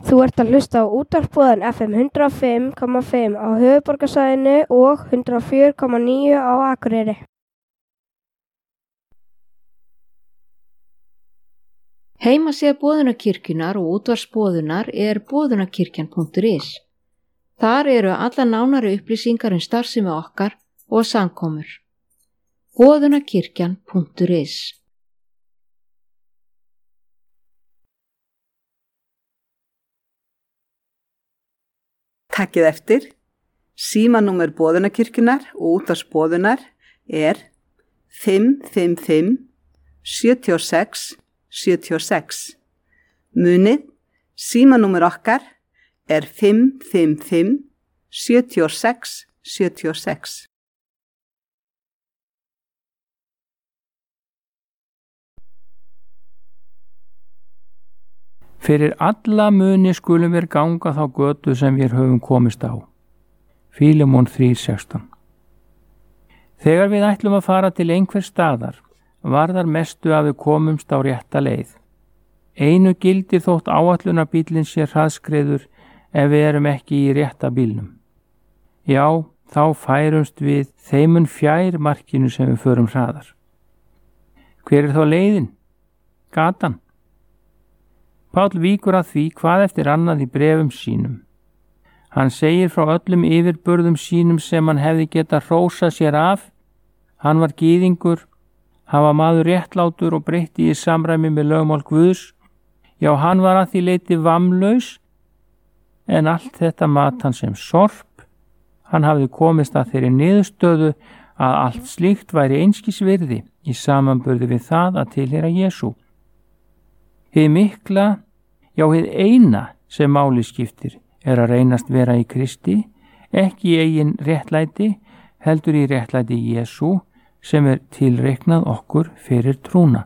Þú ert að hlusta á útvarpsboðan FM 105,5 á höfuðborgarsvæðinu og 104,9 á Akureyri. Heimasíða Boðunarkirkjunnar og útvarpsboðunar er boðunarkirkjan.is. Þar eru alla nánari upplýsingar starfsemi okkar og samkomur. boðunarkirkjan.is. Takkið eftir, símanúmer Boðunarkirkjunnar og útvarpsboðunar er 555 76 76. Munið, símanúmer okkar er 555 76 76. Fyrir alla muni skulum við ganga þá götu sem við höfum komist á. Fílemon 3:16. Þegar við ætlum að fara til einhver staðar, varðar mestu að við komumst á rétta leið. Einu gildir þótt áætlunarbíllinn sé hraðskreiður ef við erum ekki í rétta bílnum. Já, þá færumst við þeimun fjær markinu sem við förum hraðar. Hver er þá leiðin? Gatan. Páll víkur að því hvað eftir annað í brefum sínum. Hann segir frá öllum yfirburðum sínum sem hann hefði getað hrósað sér af. Hann var gyðingur, hann var maður réttlátur og breytti í samræmi með lögmál Guðs. Já, hann var að því leyti vammlaus, en allt þetta mat hann sem sorp. Hann hafði komist að þeirri niðurstöðu að allt slíkt væri einskis virði í samanburði við það að tilheyra Jesú. Hið mikla, já hið eina sem máli skiptir er að reynast vera í Kristi, ekki í eigin réttlæti, heldur í réttlæti Jesú sem er tilreiknað okkur fyrir trúna.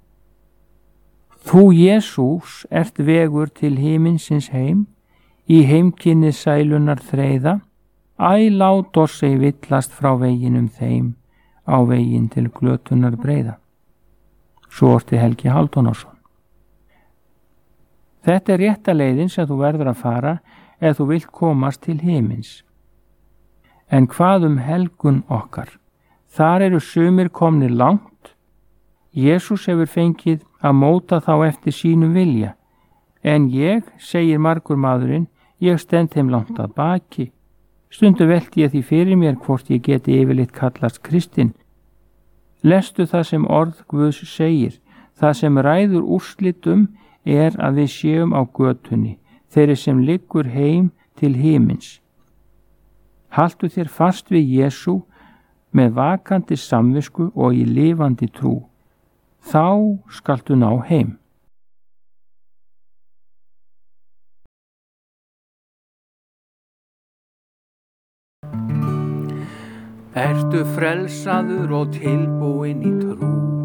Þú Jesús ert vegur til himinsins heim, í heimkynni sælunar þreiða, æ lát oss ei villast frá veginum þeim, á veginn til glötunar breiða. Svo orti Helgi Halldórsson. Þetta er rétta leiðin sem þú verður að fara ef þú vilt komast til himins. En hvað helgun okkar? Þar eru sumir komnir langt. Jesús hefur fengið að móta þá eftir sínum vilja. En ég, segir margur maðurinn, ég stend þeim langt að baki. Stundu velti ég því fyrir mér hvort ég geti yfirleitt kallast kristinn. Lestu það sem orð Guðs segir, það sem ræður úrslitum er að við séum á götunni, þeirri sem liggur heim til himins. Haltu þér fast við Jesú með vakandi samvisku og í lifandi trú. Þá skaltu ná heim. Ertu frelsaður og tilbúinn í trú?